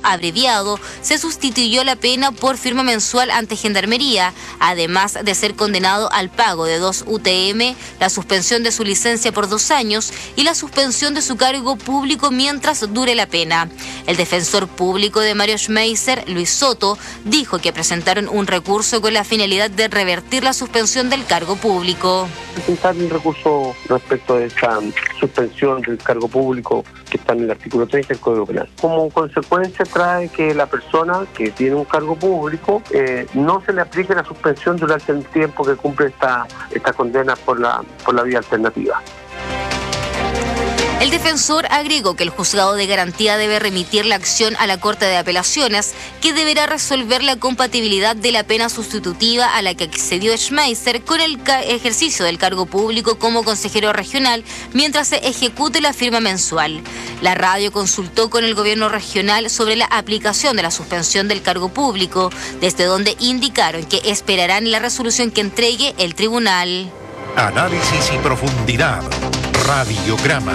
abreviado, se sustituyó la pena por firma mensual ante Gendarmería, además de ser condenado al pago de 2 UTM, la suspensión de su licencia por 2 años y la suspensión de su cargo público mientras dure la pena. El defensor público de Mario Schmeisser, Luis Soto, dijo que presentaron un recurso con la finalidad de revertir la suspensión del cargo público. Presentar un recurso respecto de esta suspensión del cargo público que está en el artículo 30 del Código Penal. Como consecuencia trae que la persona que tiene un cargo público no se le aplique la suspensión durante el tiempo que cumple esta condena por la vía alternativa. El defensor agregó que el juzgado de garantía debe remitir la acción a la Corte de Apelaciones, que deberá resolver la compatibilidad de la pena sustitutiva a la que accedió Schmeisser con el ejercicio del cargo público como consejero regional mientras se ejecute la firma mensual. La radio consultó con el gobierno regional sobre la aplicación de la suspensión del cargo público, desde donde indicaron que esperarán la resolución que entregue el tribunal. Análisis y profundidad. Radiograma.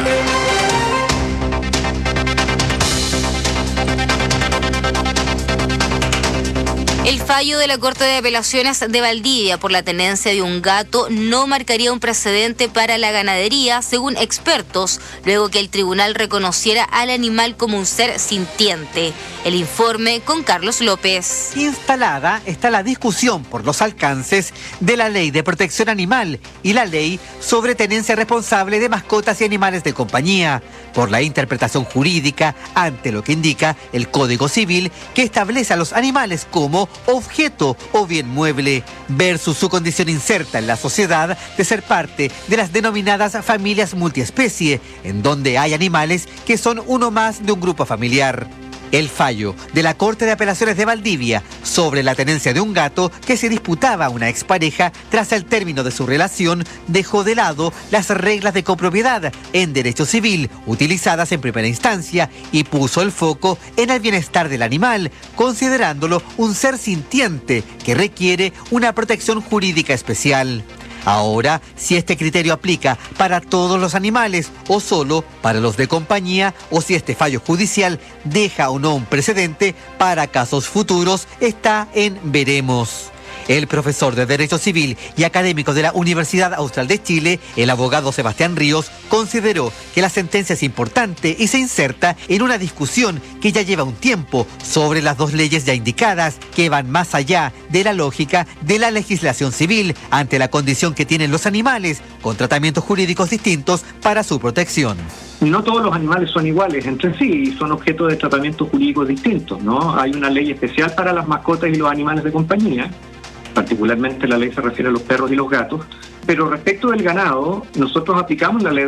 El fallo de la Corte de Apelaciones de Valdivia por la tenencia de un gato no marcaría un precedente para la ganadería, según expertos, luego que el tribunal reconociera al animal como un ser sintiente. El informe con Carlos López. Instalada está la discusión por los alcances de la Ley de Protección Animal y la Ley sobre Tenencia Responsable de Mascotas y Animales de Compañía, por la interpretación jurídica ante lo que indica el Código Civil, que establece a los animales como objeto o bien mueble, versus su condición inserta en la sociedad de ser parte de las denominadas familias multiespecie, en donde hay animales que son uno más de un grupo familiar. El fallo de la Corte de Apelaciones de Valdivia sobre la tenencia de un gato que se disputaba a una expareja tras el término de su relación dejó de lado las reglas de copropiedad en derecho civil utilizadas en primera instancia y puso el foco en el bienestar del animal, considerándolo un ser sintiente que requiere una protección jurídica especial. Ahora, si este criterio aplica para todos los animales o solo para los de compañía, o si este fallo judicial deja o no un precedente para casos futuros, está en veremos. El profesor de Derecho Civil y académico de la Universidad Austral de Chile, el abogado Sebastián Ríos, consideró que la sentencia es importante y se inserta en una discusión que ya lleva un tiempo sobre las dos leyes ya indicadas, que van más allá de la lógica de la legislación civil ante la condición que tienen los animales, con tratamientos jurídicos distintos para su protección. No todos los animales son iguales entre sí y son objeto de tratamientos jurídicos distintos, ¿no? Hay una ley especial para las mascotas y los animales de compañía. Particularmente la ley se refiere a los perros y los gatos, pero respecto del ganado, nosotros aplicamos la ley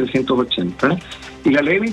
20.380 y la ley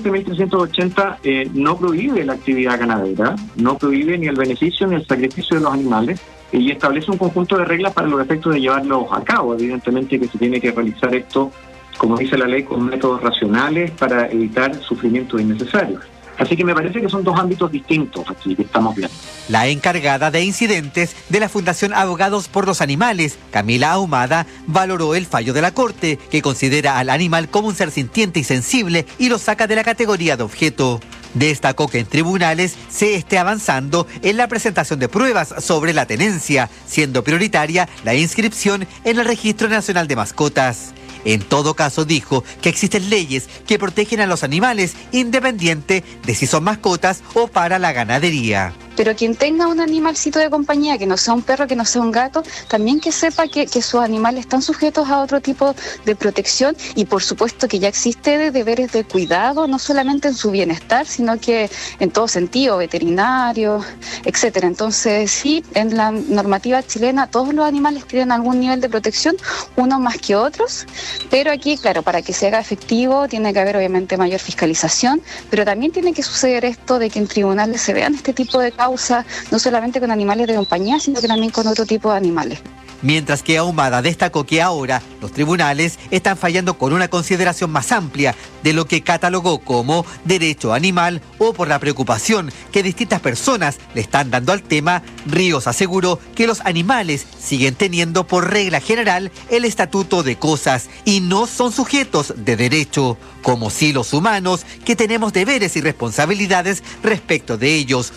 20.380 no prohíbe la actividad ganadera, no prohíbe ni el beneficio ni el sacrificio de los animales y establece un conjunto de reglas para los efectos de llevarlos a cabo. Evidentemente que se tiene que realizar esto, como dice la ley, con métodos racionales para evitar sufrimientos innecesarios. Así que me parece que son dos ámbitos distintos aquí que estamos viendo. La encargada de incidentes de la Fundación Abogados por los Animales, Camila Ahumada, valoró el fallo de la Corte, que considera al animal como un ser sintiente y sensible y lo saca de la categoría de objeto. Destacó que en tribunales se esté avanzando en la presentación de pruebas sobre la tenencia, siendo prioritaria la inscripción en el Registro Nacional de Mascotas. En todo caso, dijo que existen leyes que protegen a los animales independiente de si son mascotas o para la ganadería. Pero quien tenga un animalcito de compañía, que no sea un perro, que no sea un gato, también que sepa que sus animales están sujetos a otro tipo de protección y por supuesto que ya existe deberes de cuidado, no solamente en su bienestar, sino que en todo sentido, veterinario, etcétera. Entonces, sí, en la normativa chilena todos los animales tienen algún nivel de protección, unos más que otros, pero aquí, claro, para que se haga efectivo tiene que haber obviamente mayor fiscalización, pero también tiene que suceder esto de que en tribunales se vean este tipo de causas, no solamente con animales de compañía, sino que también con otro tipo de animales. Mientras que Ahumada destacó que ahora los tribunales están fallando con una consideración más amplia de lo que catalogó como derecho animal o por la preocupación que distintas personas le están dando al tema. Ríos aseguró que los animales siguen teniendo por regla general el estatuto de cosas y no son sujetos de derecho, como si los humanos, que tenemos deberes y responsabilidades respecto de ellos,